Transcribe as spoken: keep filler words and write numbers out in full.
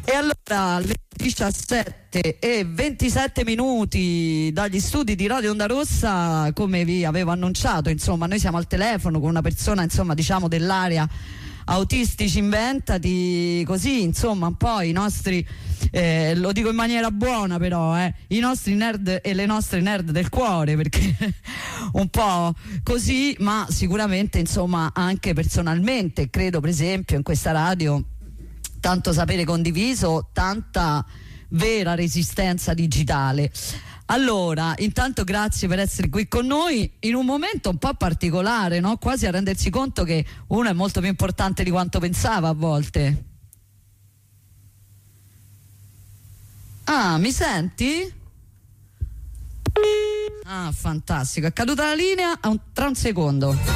E allora alle diciassette e ventisette minuti dagli studi di Radio Onda Rossa, come vi avevo annunciato, insomma, noi siamo al telefono con una persona, insomma, diciamo dell'area autistici inventati, così, insomma, un po' i nostri, eh, lo dico in maniera buona però, eh, i nostri nerd e le nostre nerd del cuore, perché un po' così, ma sicuramente, insomma, anche personalmente, credo per esempio in questa radio tanto sapere condiviso, tanta vera resistenza digitale. Allora, intanto grazie per essere qui con noi in un momento un po' particolare, no? Quasi a rendersi conto che uno è molto più importante di quanto pensava a volte. Ah, mi senti? Ah, fantastico, è caduta la linea tra un secondo.